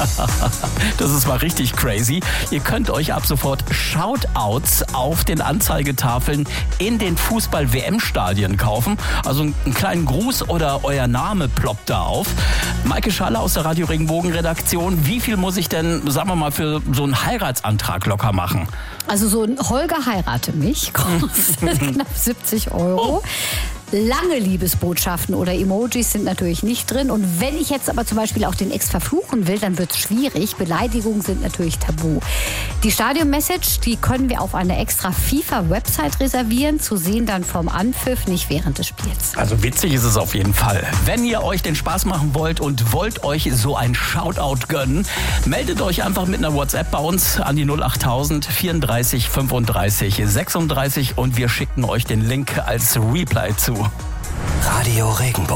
Das ist mal richtig crazy. Ihr könnt euch ab sofort Shoutouts auf den Anzeigetafeln in den Fußball-WM-Stadien kaufen. Also einen kleinen Gruß oder euer Name ploppt da auf. Maike Schaller aus der Radio Regenbogen-Redaktion. Wie viel muss ich denn, sagen wir mal, für so einen Heiratsantrag locker machen? Also so ein Holger heirate mich kostet knapp 70 €. Lange Liebesbotschaften oder Emojis sind natürlich nicht drin. Und wenn ich jetzt aber zum Beispiel auch den Ex verfluchen will, dann wird es schwierig. Beleidigungen sind natürlich tabu. Die Stadion-Message, die können wir auf einer extra FIFA-Website reservieren. Zu sehen dann vom Anpfiff, nicht während des Spiels. Also witzig ist es auf jeden Fall. Wenn ihr euch den Spaß machen wollt und wollt euch so ein Shoutout gönnen, meldet euch einfach mit einer WhatsApp bei uns an die 08000 34 35 36 und wir schicken euch den Link als Reply zu. Radio Regenbogen.